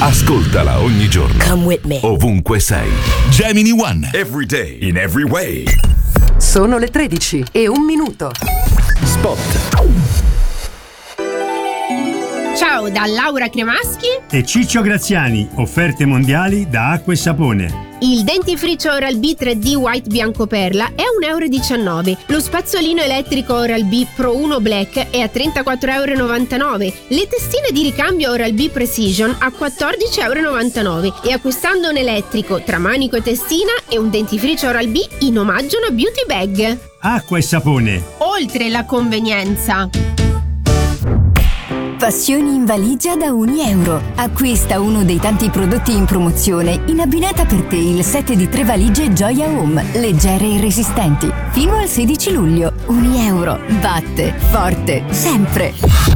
Ascoltala ogni giorno. Come with me. Ovunque sei. Gemini One. Every day. In every way. Sono le 13:01. Spot. Ciao da Laura Cremaschi e Ciccio Graziani, offerte mondiali da Acqua e Sapone. Il dentifricio Oral-B 3D White Bianco Perla è a €1,19. Lo spazzolino elettrico Oral-B Pro 1 Black è a €34,99. Le testine di ricambio Oral-B Precision a €14,99. E acquistando un elettrico tra manico e testina e un dentifricio Oral-B in omaggio una beauty bag. Acqua e Sapone. Oltre la convenienza. Passioni in valigia da €1. Acquista uno dei tanti prodotti in promozione in abbinata per te il set di 3 valigie Gioia Home, leggere e resistenti. Fino al 16 luglio. €1. Batte forte sempre.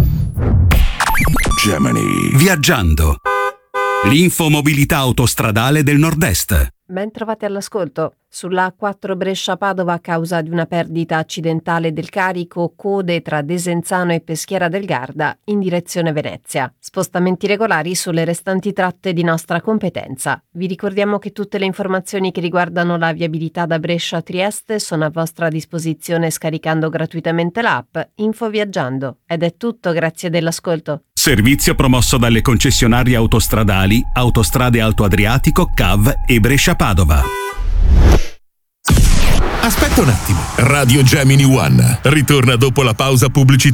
Gemini. Viaggiando. L'infomobilità autostradale del Nord-Est. Ben trovati all'ascolto. Sulla A4 Brescia-Padova, a causa di una perdita accidentale del carico, code tra Desenzano e Peschiera del Garda in direzione Venezia. Spostamenti regolari sulle restanti tratte di nostra competenza. Vi ricordiamo che tutte le informazioni che riguardano la viabilità da Brescia a Trieste sono a vostra disposizione scaricando gratuitamente l'app Info Viaggiando. Ed è tutto, grazie dell'ascolto. Servizio promosso dalle concessionarie autostradali Autostrade Alto Adriatico, CAV e Brescia-Padova. Aspetta un attimo. Radio Gemini One ritorna dopo la pausa pubblicitaria.